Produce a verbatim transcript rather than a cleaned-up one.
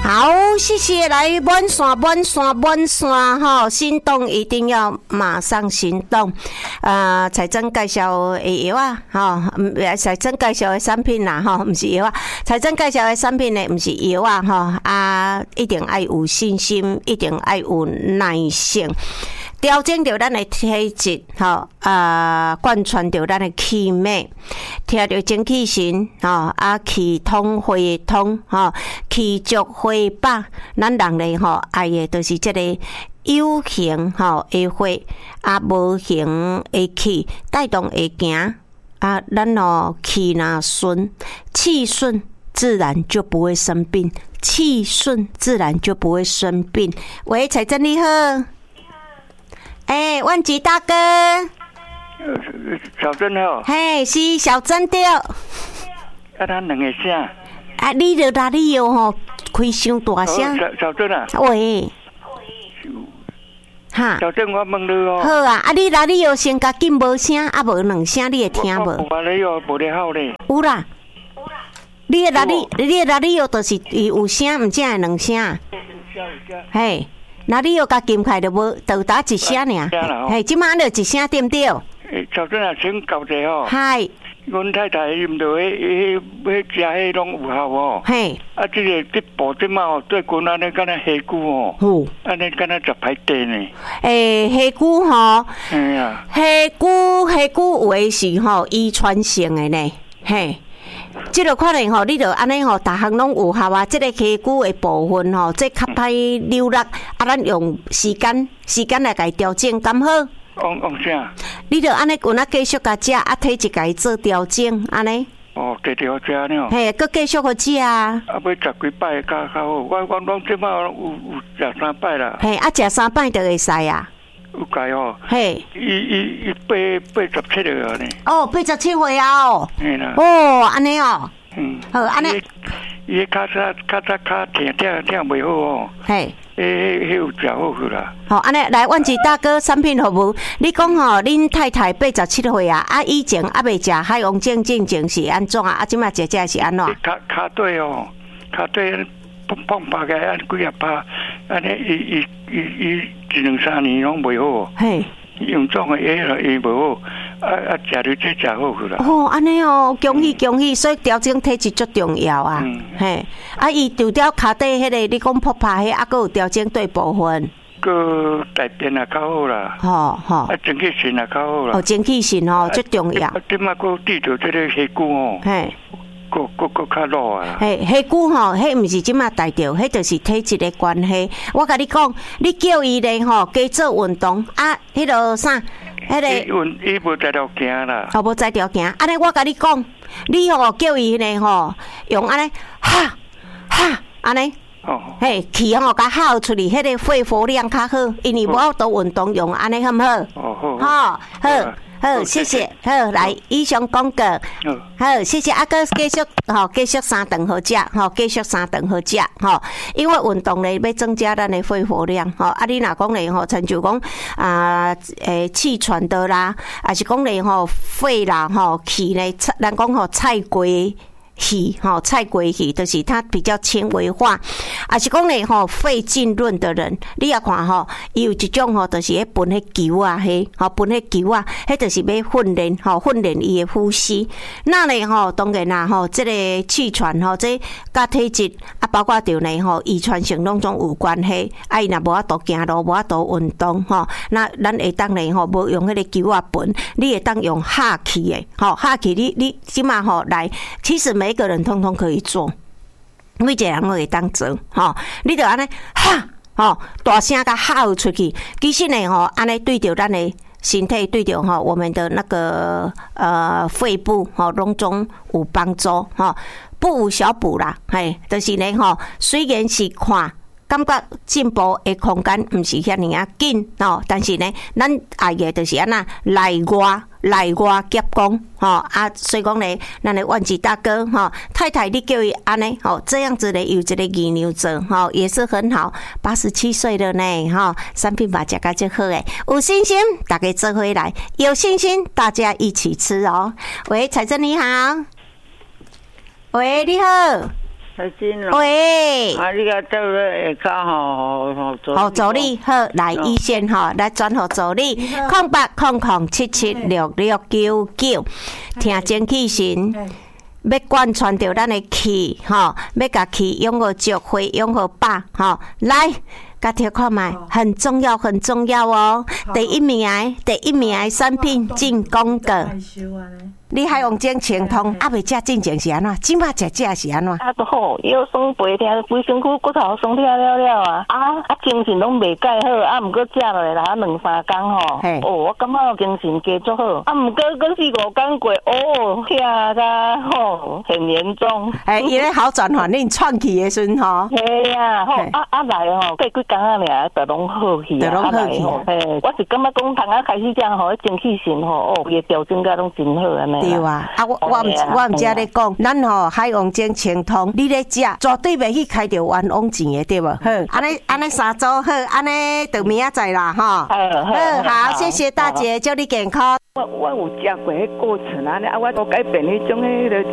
好，谢谢，来满线满线满线哈，行动一定要马上行动。呃，财政介绍的药啊，哈，财政介绍的产品啦，哈，不是药啊，财政介绍的产品呢，不是药啊，哈啊，一定要有信心，一定要有耐性。调整着咱的体质，吼啊，贯穿着咱的气脉，听着精气神，吼啊，气通血通，吼气足血饱，咱人类吼爱的就是这个有形吼的血，啊无形的气带动会行，啊，咱哦气若顺，气顺自然就不会生病，气顺自然就不会生病。喂，财政你好。哎，万吉大哥， 小珍好， 嘿，是小珍对。啊， 咱两个声。 啊，你着哪里有吼开伤大声？ 小小珍啊。 喂。哈。 小珍，我问你哦。 好啊，啊，你哪里有先甲紧无声，啊无两声你会听无？ 我我你有无咧好咧？ 有啦。你的哪里？你的哪里有就是有声，唔只系两声。嘿。哪里有甲金开就无，就打一声尔。嘿，即摆就一声对不对？ 小珍啊，请教者哦。 嗨。 阮太太啉到迄迄要食迄拢有效哦。嘿。啊，即个这步即马哦，对阮安尼敢若虾骨哦。哦。安尼敢若食歹地呢。诶， 虾骨吼。 嘿啊。 虾骨虾骨有诶是吼遗传性诶呢。嘿。即个可能吼，你着安尼吼，逐项拢有效啊。即个溪骨的部分吼，即较歹流落，啊，咱用时间时间来甲伊调整，敢好？ 用用啥？ 你着安尼，有哪继续甲食，啊，体质甲伊做调整，安尼。 哦，继续食呢。 嘿，佮继续去食啊。 啊，要十几摆较较好。我我我即摆有有食三摆啦。 嘿，啊，食三摆就会使啊。 有解哦， 嘿， 伊伊伊八八十七了呢。 哦，八十七岁啊哦。 嘿啦。 哦，安尼哦。 嗯。 好，安尼。 伊较早较早较疼疼疼袂好哦。嘿。迄迄有食好去啦。 好，安尼来，万吉大哥产品服务，你讲吼，恁太太八十七岁啊，啊以前还未食海王精进前是安怎啊？啊，即摆食食是安怎？ 骹骹底哦，骹底碰碰拍个按几啊拍，安尼伊伊伊伊一两三年拢袂好。嘿。用种的药了，伊无好，啊啊，食着这食好去啦。 哦，安尼哦，恭喜恭喜！所以调整体质足重要啊。嗯。嘿，啊，伊除了骹底迄个，你讲扑拍迄，啊，佮有调整对部分。 佮大便也较好啦。吼吼。啊，精气神也较好啦。 哦，精气神哦，足重要。 啊，即马佮治着这个虾骨哦。嘿。佫佫佫较弱啊！ 嘿，虾骨吼，迄毋是即马大着，迄就是体质的关系。我甲你讲，你叫伊咧吼，加做运动啊，迄落啥，迄个。 伊运伊无在条行啦。 哦，无在条行，安尼我甲你讲，你吼叫伊咧吼，用安尼哈哈安尼。哦。嘿，气吼甲吼出去，迄个肺活量较好，因为无好多运动用，安尼好毋好？哦好。好，好。好，谢谢。好，来以上讲过。好，谢谢阿哥，继续吼，继续三顿好食，吼，继续三顿好食，吼。因为运动咧要增加咱的肺活量，吼。啊，你若讲咧吼，亲像讲啊，诶，气喘的啦，还是讲咧吼肺啦，吼气咧，咱讲吼菜龟。气吼菜龟气，就是它比较纤维化，啊是讲咧吼肺浸润的人，你也看吼，伊有一种吼，就是咧喷迄球啊，嘿，吼喷迄球啊，迄就是要训练吼，训练伊的呼吸。那咧吼，当然啦吼，这个气喘吼，这甲体质啊，包括着咧吼遗传性拢总有关系。啊，伊若无法度行路，无法度运动吼，那咱会当咧吼，无用迄个球啊喷，你会当用哈气的，吼哈气，你你即马吼来，其实每一个人通通可以做，每一个人都会当做，吼！你就安尼哈，吼，大声甲吼出去。其实呢，吼，安尼对着咱的身体，对着吼我们的那个呃肺部，吼，拢总有帮助，吼，不无小补啦，嘿，就是呢，吼，虽然是看。感觉进步的空间毋是遐尔啊紧哦，但是呢，咱爱的就是安那内外内外夹攻吼啊，所以讲呢，咱的万吉大哥吼太太，你叫伊安尼吼这样子的有一个二牛座吼也是很好，八十七岁了呢吼，产品把食甲足好诶，有信心大家做回来，有信心大家一起吃哦。喂，财政你好，喂你好。 小金咯。 喂， 啊，你个到了下骹吼，吼， 好助理，好来医生吼，来转互助理，空八空空七七六六九九，听精气神。要贯穿着咱的气，吼，要甲气用好足回，用好饱，吼，来，甲听看卖，很重要，很重要哦。第一名，第一名产品进攻的。你还用精清通，啊未食进前是安怎？即摆食食是安怎？ 啊，都好，腰酸背痛，规身躯骨头酸痛了了啊！啊啊，精神拢袂介好，啊，毋过食落来啦，两三工吼，哦，我感觉精神加足好，啊，毋过过四五工过，哦，痛甲吼，很严重。 哎，伊咧好转反应窜起的时阵吼， 嘿啊，吼，啊啊来吼，过几工啊尔，就拢好去啊，啊来吼，嘿，我是感觉讲，从啊开始食吼，精气神吼，哦，伊调整甲拢真好安尼。 对啊，啊我我毋我毋则咧讲，咱吼海王精清通，你咧食绝对袂去开着冤枉钱的，对无？好，安尼安尼三组好，安尼就明仔载啦，吼。好，好，谢谢大姐，祝你健康。 我我有食过迄过程啊，啊，我都改变迄种迄个。